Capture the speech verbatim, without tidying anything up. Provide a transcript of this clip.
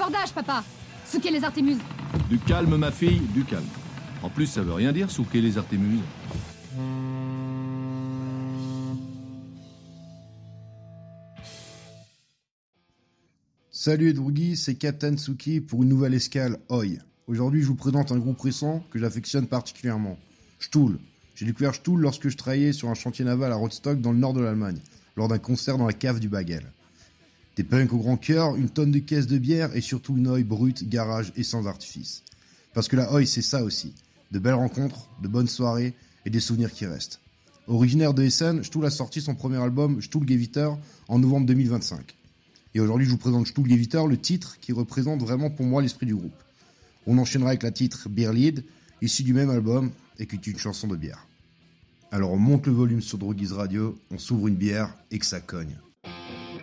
cordage, papa. Souquez les Artémuses. Du calme, ma fille, du calme. En plus, ça veut rien dire, souquer les Artémuses. Salut Edrugi, c'est Captain Tsuki pour une nouvelle escale Oi. Aujourd'hui, je vous présente un groupe récent que j'affectionne particulièrement. Stuhl. J'ai découvert Stuhl lorsque je travaillais sur un chantier naval à Rostock dans le nord de l'Allemagne, lors d'un concert dans la cave du Bagel. Des punks au grand cœur, une tonne de caisses de bière et surtout une Oi brute, garage et sans artifice. Parce que la Oi, c'est ça aussi. De belles rencontres, de bonnes soirées et des souvenirs qui restent. Originaire de Essen, Stuhl a sorti son premier album Stuhl Gewitter en novembre deux mille vingt-cinq. Et aujourd'hui, je vous présente Stuhl Gewitter, le titre qui représente vraiment pour moi l'esprit du groupe. On enchaînera avec la titre Beerlied, issu du même album et qui est une chanson de bière. Alors on monte le volume sur Drogiz Radio, on s'ouvre une bière et que ça cogne.